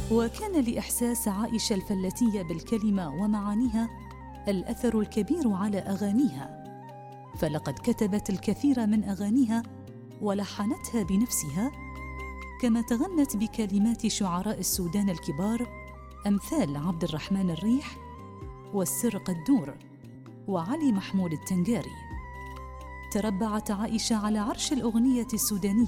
وكان لإحساس عائشة الفلاتية بالكلمة ومعانيها الأثر الكبير على أغانيها، فلقد كتبت الكثير من أغانيها ولحنتها بنفسها، كما تغنت بكلمات شعراء السودان الكبار أمثال عبد الرحمن الريح والسر قدور وعلي محمود التنجاري. تربعت عائشة على عرش الأغنية السودانية